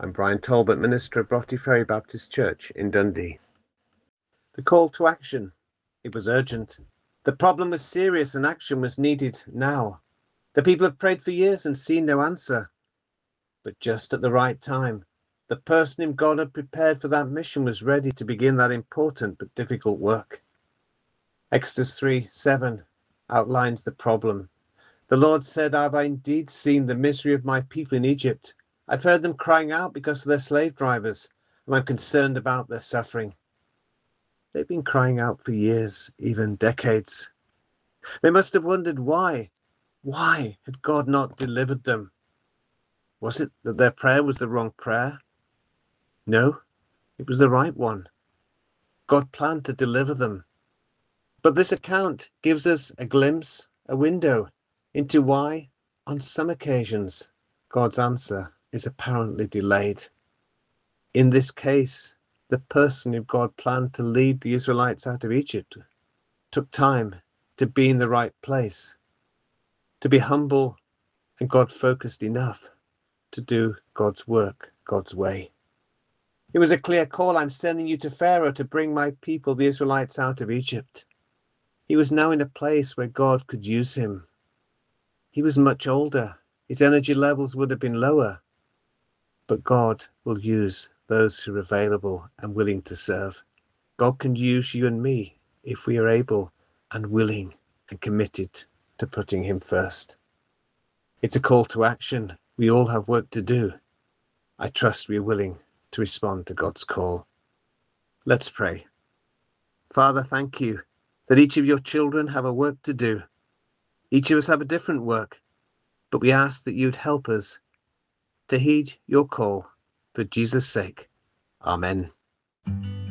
I'm Brian Talbot, minister of Broughty Ferry Baptist Church in Dundee. The call to action. It was urgent. The problem was serious and action was needed now. The people have prayed for years and seen no answer. But just at the right time, the person whom God had prepared for that mission was ready to begin that important but difficult work. Exodus 3:7 outlines the problem. The Lord said, "I've indeed seen the misery of my people in Egypt. I've heard them crying out because of their slave drivers, and I'm concerned about their suffering." They've been crying out for years, even decades. They must have wondered why. Why had God not delivered them? Was it that their prayer was the wrong prayer? No, it was the right one. God planned to deliver them. But this account gives us a glimpse, a window, into why, on some occasions, God's answer is apparently delayed. In this case, the person who God planned to lead the Israelites out of Egypt took time to be in the right place, to be humble and God-focused enough to do God's work God's way. It was a clear call. I'm sending you to Pharaoh to bring my people, the Israelites, out of Egypt. He was now in a place where God could use him. He was much older. His energy levels would have been lower. But God will use those who are available and willing to serve. God can use you and me if we are able and willing and committed to putting him first. It's a call to action. We all have work to do. I trust we are willing to respond to God's call. Let's pray. Father, thank you that each of your children have a work to do. Each of us have a different work, but we ask that you'd help us to heed your call for Jesus' sake. Amen.